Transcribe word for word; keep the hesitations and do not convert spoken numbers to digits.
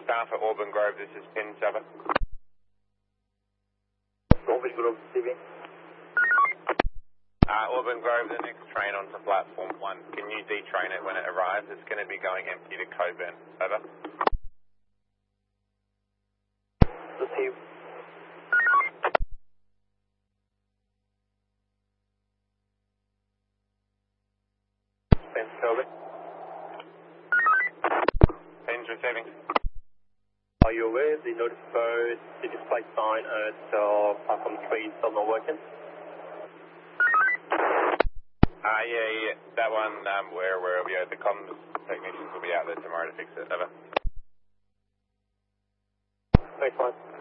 Staff at Auburn Grove, this is Pin seven. Auburn Grove receiving. Uh, Auburn Grove, the next train onto platform one. Can you detrain it when it arrives? It's going to be going empty to Coburn. Over. Receive. Pin's Coburn. Pin's receiving. Are you aware the notified the display sign at uh, platform three is still not working? Ah, uh, yeah, yeah. That one, um, we're aware of. Yeah, the comms technicians will be out there tomorrow to fix it. Over. Thanks, fine.